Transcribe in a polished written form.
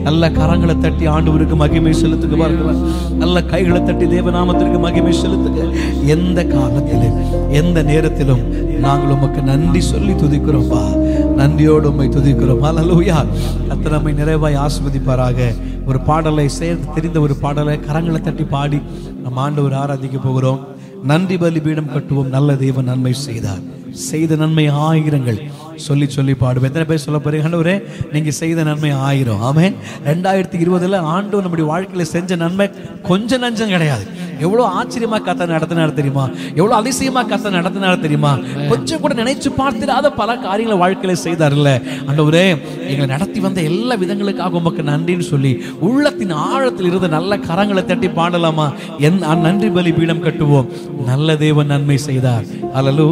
நல்ல கரங்களை தட்டி ஆண்டவருக்கு மகிமை செலுத்துக பாருங்க. நல்ல கைகளை தட்டி தேவநாமத்திற்கு மகிமை செலுத்துக. எந்த காலத்திலும் எந்த நேரத்திலும் நாங்கள் உமக்கு நன்றி சொல்லி துதிக்கிறோம்பா. நன்றியோடு உம்மை துதிக்கிறோம். ஹல்லேலூயா. கர்த்தர் நம்மை நிறைவாய் ஆசீர்வதிப்பாராக. ஒரு பாடலை சேர்ந்து தெரிந்த ஒரு பாடலை கரங்களை தட்டி பாடி நம்ம ஆண்டவர் ஆராதிக்க போகிறோம். நன்றி பலிபீடம் கட்டுவோம், நல்ல தேவன் நன்மை செய்தார், செய்த நன்மை ஆயிரங்கள் சொல்லி சொல்லி பாடுவோம். எத்தனை பேர் சொல்ல போறீங்க? ஆண்டவரே நீங்க செய்த நன்மை 1000. ஆமென். 2020 ஆண்டவர் நம்முடைய வாழ்க்கையில செஞ்ச நன்மை கொஞ்சம் நஞ்சம் கிடையாது. எவ்வளவு ஆச்சரியமா கத்த நடத்தினார் தெரியுமா? எவ்வளவு அதிசயமா கத்த நடத்தினார் தெரியுமா? கொஞ்சம் கூட நினைச்சு பார்த்திராத பல காரியங்களை வாழ்க்கையில செய்தார்ல. ஆண்டவரே எங்களை நடத்தி வந்த எல்லா விதங்களுக்காக உமக்கு நன்றின்னு சொல்லி உள்ளத்தின் ஆழத்தில் இருந்த நல்ல கரங்களை தட்டி பாடலாமா? நன்றி பலி பீடம் கட்டுவோம், நல்ல தேவன் நன்மை செய்தார். அல்லேலூயா.